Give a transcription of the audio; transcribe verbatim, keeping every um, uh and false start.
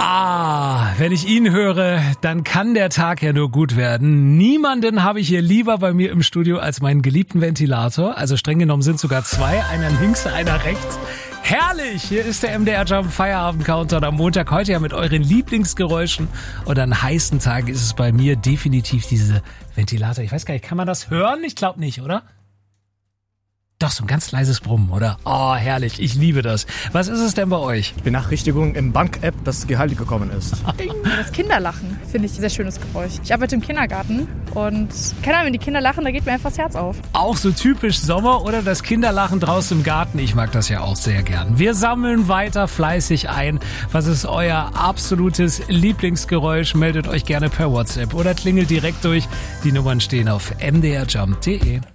Ah, wenn ich ihn höre, dann kann der Tag ja nur gut werden. Niemanden habe ich hier lieber bei mir im Studio als meinen geliebten Ventilator. Also streng genommen sind sogar zwei, einer links, einer rechts. Herrlich, hier ist der M D R Jump Feierabend Countdown am Montag. Heute ja mit euren Lieblingsgeräuschen. Und an heißen Tagen ist es bei mir definitiv diese Ventilator. Ich weiß gar nicht, kann man das hören? Ich glaube nicht, oder? Doch, so ein ganz leises Brummen, oder? Oh, herrlich, ich liebe das. Was ist es denn bei euch? Benachrichtigung im Bank-App, dass Gehalt gekommen ist. Das Kinderlachen finde ich ein sehr schönes Geräusch. Ich arbeite im Kindergarten und keine Ahnung, wenn die Kinder lachen, da geht mir einfach das Herz auf. Auch so typisch Sommer oder das Kinderlachen draußen im Garten. Ich mag das ja auch sehr gern. Wir sammeln weiter fleißig ein. Was ist euer absolutes Lieblingsgeräusch? Meldet euch gerne per WhatsApp oder klingelt direkt durch. Die Nummern stehen auf m d r jump punkt d e.